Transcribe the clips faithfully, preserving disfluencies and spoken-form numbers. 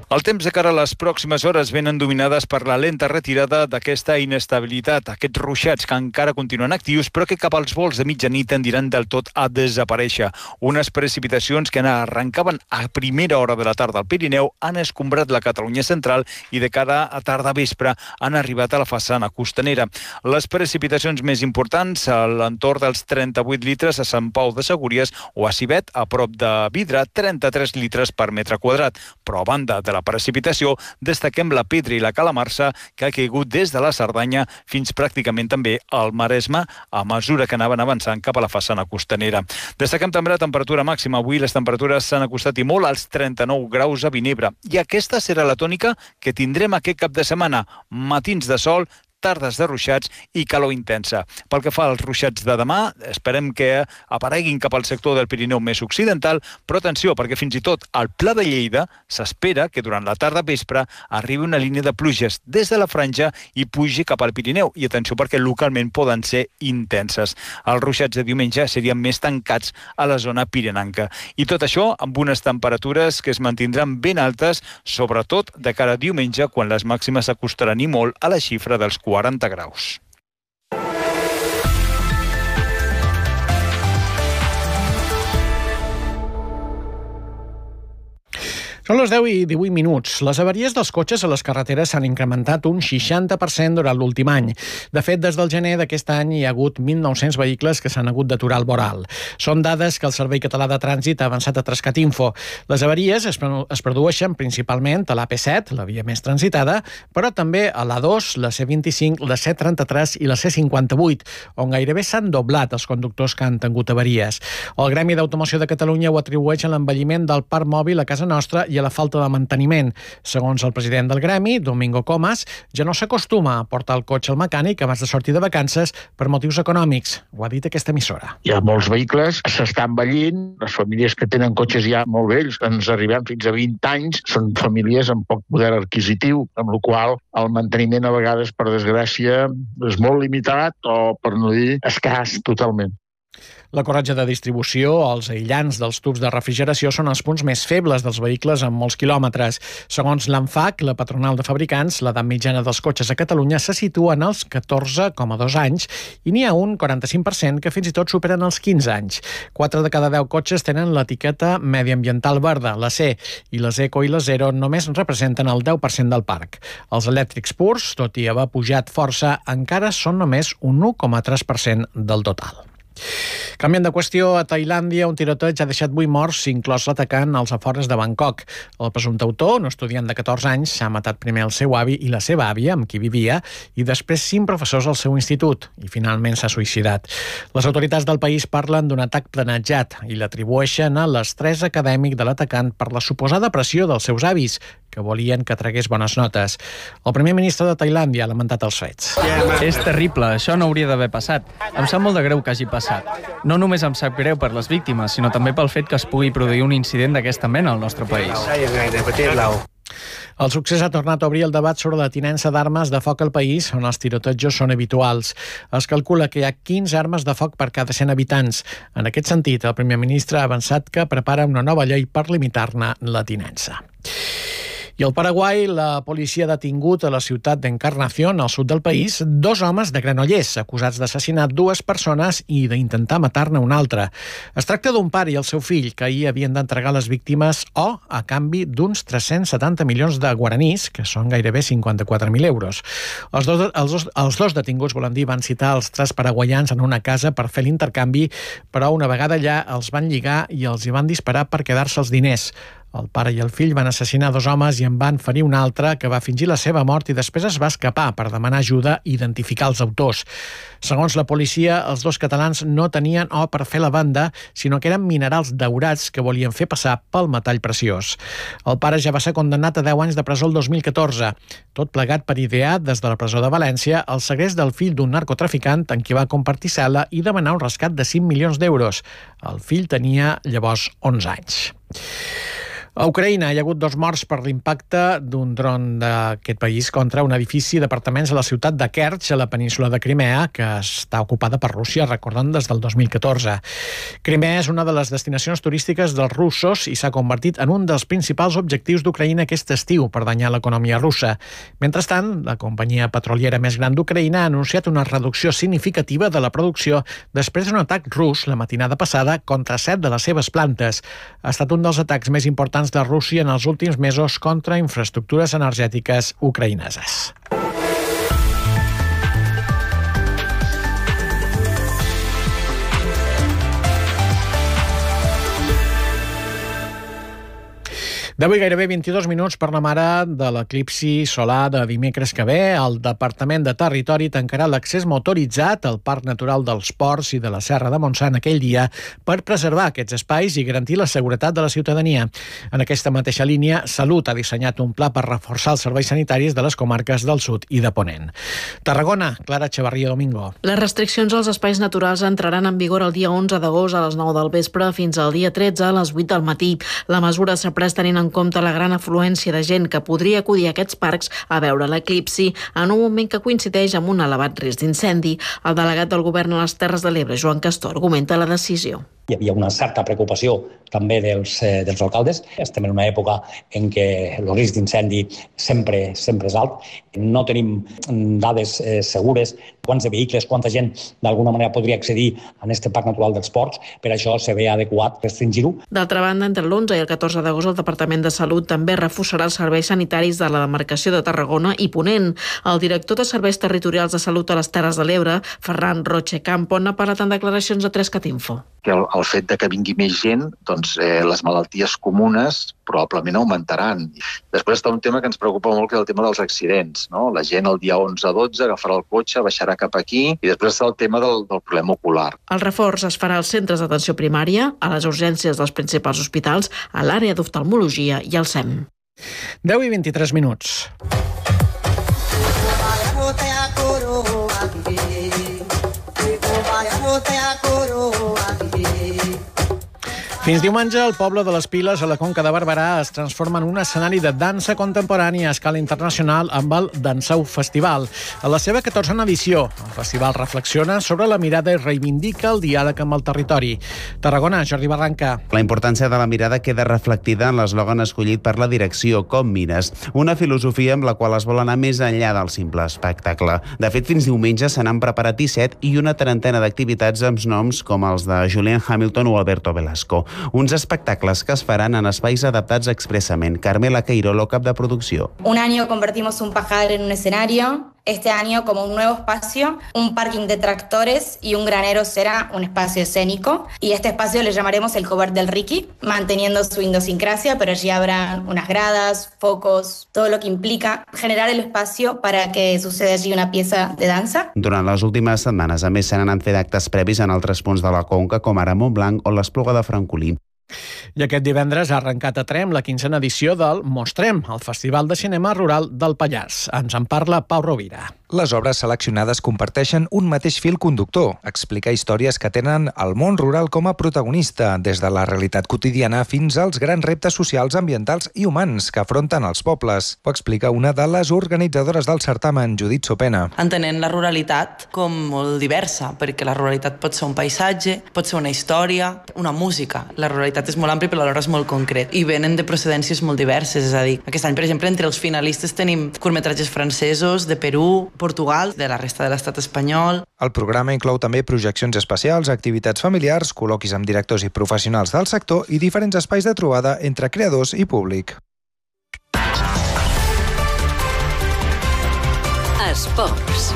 El temps de cara a les pròximes hores venen dominades per la lenta retirada d'aquesta inestabilitat, aquests ruixats que encara continuen actius, però que cap als volts de mitjanit tendiran del tot a desaparèixer. Unes precipitacions que arrencaven a primera hora de la tarda al Pirineu han escombrat la Catalunya central i de cara a tarda vespre han arribat a la façana costanera. Les precipitacions més importants a l'entorn dels trenta-vuit litres a Sant Pau de Segúries o a Cibet, a prop de Vidre, trenta-tres litres per metre quadrat. Però a banda de la precipitació, destaquem la pedra i la calamarsa que ha caigut des de la Cerdanya fins pràcticament també al Maresme a mesura que anaven avançant cap a la façana costanera. Destaquem també la temperatura màxima. Avui les temperatures s'han acostat i molt als trenta-nou graus a Vinebre. I aquesta serà la tònica que tindrem aquest cap de setmana. Matins de sol, tardes de ruixats i calor intensa. Pel que fa als ruixats de demà, esperem que apareguin cap al sector del Pirineu més occidental, però atenció, perquè fins i tot al Pla de Lleida s'espera que durant la tarda vespre arribi una línia de pluges des de la franja i pugi cap al Pirineu. I atenció, perquè localment poden ser intenses. Els ruixats de diumenge serien més tancats a la zona pirenenca. I tot això amb unes temperatures que es mantindran ben altes, sobretot de cara a diumenge, quan les màximes s'acostaran i molt a la xifra dels quaranta graus. Són les deu i divuit minuts. Les avaries dels cotxes a les carreteres s'han incrementat un seixanta per cent durant l'últim any. De fet, des del gener d'aquest any hi ha hagut mil nou-cents vehicles que s'han hagut d'aturar al voral. Són dades que el Servei Català de Trànsit ha avançat a Trascat Info. Les avaries es, es produeixen principalment a l'A P set, la via més transitada, però també a l'A dos, la C vint-i-cinc, la C trenta-tres i la C cinquanta-vuit, on gairebé s'han doblat els conductors que han tingut avaries. El Gremi d'Automoció de Catalunya ho atribueix a l'envelliment del parc mòbil a casa nostra i a la falta de manteniment. Segons el president del Gremi, Domingo Comas, ja no s'acostuma a portar el cotxe al mecànic abans de sortir de vacances per motius econòmics. Ho ha dit aquesta emissora. Hi ha molts vehicles que s'estan envellint, les famílies que tenen cotxes ja molt vells, ens arribem fins a vint anys, són famílies amb poc poder adquisitiu, amb la qual el manteniment a vegades, per desgràcia, és molt limitat o, per no dir, escàs totalment. La corretja de distribució, els aïllants dels tubs de refrigeració són els punts més febles dels vehicles amb molts quilòmetres. Segons l'ANFAC, la patronal de fabricants, l'edat mitjana dels cotxes a Catalunya se situa en els catorze coma dos anys i n'hi ha un quaranta-cinc per cent que fins i tot superen els quinze anys. quatre de cada deu cotxes tenen l'etiqueta mediambiental verda, la C, i les Eco i les Zero només representen el deu per cent del parc. Els elèctrics purs, tot i haver pujat força, encara són només un u coma tres per cent del total. Canviant de qüestió, a Tailàndia un tiroteig ha deixat vuit morts, inclòs l'atacant als afores de Bangkok. El presumpte autor, un estudiant de catorze anys, s'ha matat primer el seu avi i la seva àvia, amb qui vivia, i després cinc professors al seu institut, i finalment s'ha suïcidat. Les autoritats del país parlen d'un atac planejat i l'atribueixen a l'estrès acadèmic de l'atacant per la suposada pressió dels seus avis, que volien que tragués bones notes. El primer ministre de Tailàndia ha lamentat els fets. És terrible, això no hauria d'haver passat. Em sap molt de greu que hagi passat. No només em sap greu per les víctimes, sinó també pel fet que es pugui produir un incident d'aquesta mena al nostre país. El succés ha tornat a obrir el debat sobre la tinença d'armes de foc al país, on els tirotejos són habituals. Es calcula que hi ha quinze armes de foc per cada cent habitants. En aquest sentit, el primer ministre ha avançat que prepara una nova llei per limitar-ne la tinença. I al Paraguai, la policia ha detingut a la ciutat d'Encarnación, al sud del país, dos homes de Granollers, acusats d'assassinar dues persones i d'intentar matar-ne una altra. Es tracta d'un pare i el seu fill, que ahir havien d'entregar les víctimes o a canvi d'uns tres-cents setanta milions de guaranís, que són gairebé cinquanta-quatre mil euros. Els dos, els, dos, els dos detinguts, volen dir, van citar els tres paraguaians en una casa per fer l'intercanvi, però una vegada allà els van lligar i els hi van disparar per quedar-se els diners. El pare i el fill van assassinar dos homes i en van ferir un altre que va fingir la seva mort i després es va escapar per demanar ajuda i identificar els autors. Segons la policia, els dos catalans no tenien or per fer la banda, sinó que eren minerals daurats que volien fer passar pel metall preciós. El pare ja va ser condemnat a deu anys de presó el dos mil catorze, tot plegat per idear des de la presó de València el segrest del fill d'un narcotraficant en qui va compartir cel·la i demanar un rescat de cinc milions d'euros. El fill tenia llavors onze anys. A Ucraïna hi ha hagut dos morts per l'impacte d'un dron d'aquest país contra un edifici d'apartaments a la ciutat de Kerch, a la península de Crimea, que està ocupada per Rússia, recordem, des del dos mil catorze. Crimea és una de les destinacions turístiques dels russos i s'ha convertit en un dels principals objectius d'Ucraïna aquest estiu per danyar l'economia russa. Mentrestant, la companyia petroliera més gran d'Ucraïna ha anunciat una reducció significativa de la producció després d'un atac rus la matinada passada contra set de les seves plantes. Ha estat un dels atacs més importants de Rússia en els últims mesos contra infraestructures energètiques ucraïneses. D'avui gairebé vint-i-dos minuts parlem ara de l'eclipsi solar de dimecres que ve. El Departament de Territori tancarà l'accés motoritzat al Parc Natural dels Ports i de la Serra de Montsant aquell dia per preservar aquests espais i garantir la seguretat de la ciutadania. En aquesta mateixa línia, Salut ha dissenyat un pla per reforçar els serveis sanitaris de les comarques del sud i de Ponent. Tarragona, Clara Echevarría Domingo. Les restriccions als espais naturals entraran en vigor el dia onze d'agost a les nou del vespre fins al dia tretze a les vuit del matí. La mesura s'ha pres tenint en en compte la gran afluència de gent que podria acudir a aquests parcs a veure l'eclipsi en un moment que coincideix amb un elevat risc d'incendi. El delegat del Govern a les Terres de l'Ebre, Joan Castor, argumenta la decisió. Hi havia una certa preocupació també dels, eh, dels alcaldes. Estem en una època en què el risc d'incendi sempre, sempre és alt. No tenim dades eh, segures quants de vehicles, quanta gent d'alguna manera podria accedir a aquest Parc Natural dels Ports. Per això se ve adequat restringir-ho. D'altra banda, entre l'onze i el catorze d'agost el Departament de Salut també reforçarà els serveis sanitaris de la demarcació de Tarragona i Ponent. El director de Serveis Territorials de Salut a les Terres de l'Ebre, Ferran Roche Campo, n'ha parlat en declaracions a tres cat info. Que el, el fet de que vingui més gent, doncs eh, les malalties comunes probablement augmentaran. Després està un tema que ens preocupa molt, que és el tema dels accidents, no? La gent el dia onze a dotze agafarà el cotxe, baixarà cap aquí, i després està el tema del, del problema ocular. El reforç es farà als centres d'atenció primària, a les urgències dels principals hospitals, a l'àrea d'oftalmologia i al S E M. deu i vint-i-tres minuts. Fins diumenge, el poble de les Piles, a la Conca de Barberà, es transforma en un escenari de dansa contemporània a escala internacional amb el Danseu Festival. A la seva catorzena edició, el festival reflexiona sobre la mirada i reivindica el diàleg amb el territori. Tarragona, Jordi Barranca. La importància de la mirada queda reflectida en l'eslògan escollit per la direcció Com mires, una filosofia amb la qual es vol anar més enllà del simple espectacle. De fet, fins diumenge se n'han preparat disset i una trentena d'activitats amb noms com els de Julian Hamilton o Alberto Velasco. Uns espectacles que es faran en espais adaptats expressament. Carmela Queirolo, cap de producció. Un año convertimos un pajar en un escenario. Este año, como un nuevo espacio, un parking de tractores y un granero será un espacio escénico. Y este espacio le llamaremos el Cover del Ricky, manteniendo su idiosincrasia, pero allí habrá unas gradas, focos, todo lo que implica generar el espacio para que suceda allí una pieza de dansa. Durant les últimes setmanes, a més, se n'han fet actes previs en altres punts de la Conca, com ara Montblanc o l'Espluga de Francolí. I aquest divendres ha arrencat a Tremp la quinzena edició del Mostrem, el Festival de Cinema Rural del Pallars. Ens en parla Pau Rovira. Les obres seleccionades comparteixen un mateix fil conductor, explicar històries que tenen el món rural com a protagonista, des de la realitat quotidiana fins als grans reptes socials, ambientals i humans que afronten els pobles. Ho explica una de les organitzadores del certamen, Judit Sopena. Entenent la ruralitat com molt diversa, perquè la ruralitat pot ser un paisatge, pot ser una història, una música. La ruralitat és molt àmplia però alhora és molt concret i venen de procedències molt diverses, és a dir, aquest any, per exemple, entre els finalistes tenim curtmetratges francesos, de Perú, Portugal, de la resta de l'estat espanyol. El programa inclou també projeccions especials, activitats familiars, col·loquis amb directors i professionals del sector i diferents espais de trobada entre creadors i públic. Esports.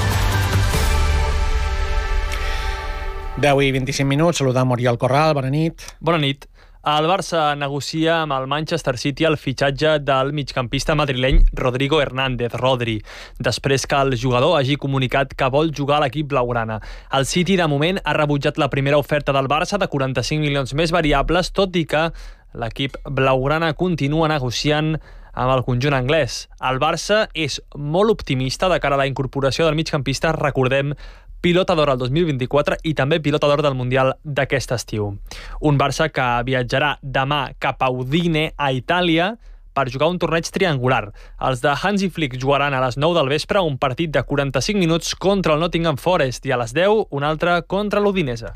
deu i vint-i-cinc minuts, saludem Oriol Corral, bona nit. Bona nit. El Barça negocia amb el Manchester City el fitxatge del migcampista madrileny Rodrigo Hernández, Rodri, després que el jugador hagi comunicat que vol jugar a l'equip blaugrana. El City, de moment, ha rebutjat la primera oferta del Barça de quaranta-cinc milions més variables, tot i que l'equip blaugrana continua negociant amb el conjunt anglès. El Barça és molt optimista de cara a la incorporació del migcampista, recordem, pilota d'or al dos mil vint-i-quatre i també pilota d'or del Mundial d'aquest estiu. Un Barça que viatjarà demà cap a Udine, a Itàlia, per jugar un torneig triangular. Els de Hansi Flick jugaran a les nou del vespre un partit de quaranta-cinc minuts contra el Nottingham Forest i a les deu un altre contra l'Udinese.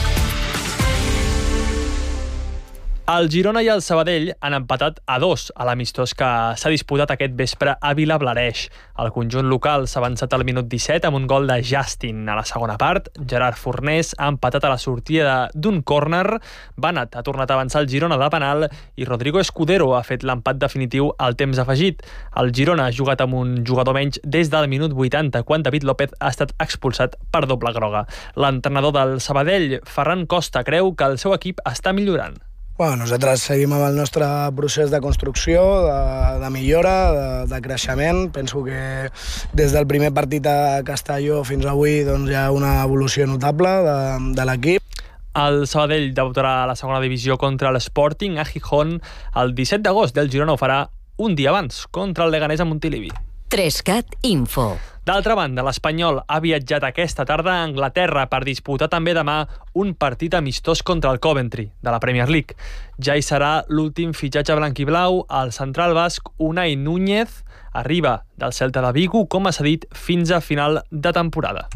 El Girona i el Sabadell han empatat a dos a l'amistós que s'ha disputat aquest vespre a Vilablareix. El conjunt local s'ha avançat al minut disset amb un gol de Justin. A la segona part, Gerard Fornés ha empatat a la sortida d'un córner. Banat ha tornat a avançar el Girona de penal i Rodrigo Escudero ha fet l'empat definitiu al temps afegit. El Girona ha jugat amb un jugador menys des del minut vuitanta, quan David López ha estat expulsat per doble groga. L'entrenador del Sabadell, Ferran Costa, creu que el seu equip està millorant. Bueno, nosaltres seguim amb el nostre procés de construcció, de, de millora, de, de creixement. Penso que des del primer partit a Castelló fins avui doncs, hi ha una evolució notable de, de l'equip. El Sabadell debutarà a la segona divisió contra l'Sporting a Gijón el disset d'agost. El Girona ho farà un dia abans contra el Leganés a Montilivi. Trescat Info. D'altra banda, l'Espanyol ha viatjat aquesta tarda a Anglaterra per disputar també demà un partit amistós contra el Coventry, de la Premier League. Ja hi serà l'últim fitxatge blanquiblau. El central basc Unai Núñez arriba del Celta de Vigo com a cedit fins a final de temporada.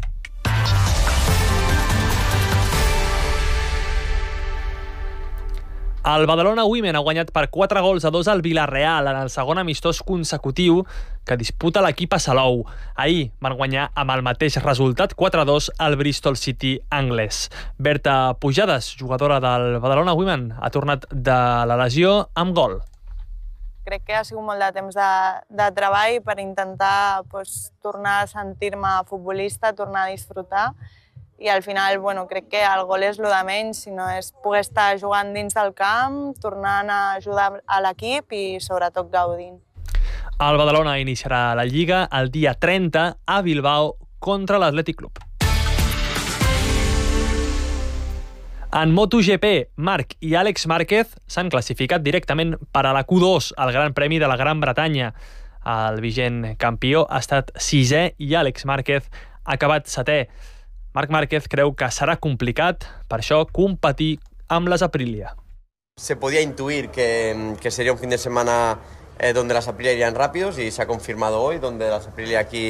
El Badalona Women ha guanyat per quatre gols a dos al Villarreal en el segon amistós consecutiu que disputa l'equip a Salou. Ahir van guanyar amb el mateix resultat quatre a dos al Bristol City anglès. Berta Pujades, jugadora del Badalona Women, ha tornat de la lesió amb gol. Crec que ha sigut molt de temps de, de treball per intentar pues, tornar a sentir-me futbolista, tornar a disfrutar. I al final, bueno, crec que el gol és el de menys, sinó és poder estar jugant dins del camp, tornant a ajudar a l'equip i sobretot gaudint. El Badalona iniciarà la Lliga el dia trenta a Bilbao contra l'Atlètic Club. En MotoGP, Marc i Àlex Márquez s'han classificat directament per a la Q dos, al Gran Premi de la Gran Bretanya. El vigent campió ha estat sisè i Àlex Márquez ha acabat setè. Marc Márquez creu que serà complicat, per això, competir amb les Aprilia. Se podía intuir que, que sería un fin de semana eh, donde las Aprilia irían rápidos y se ha confirmado hoy, donde las Aprilia aquí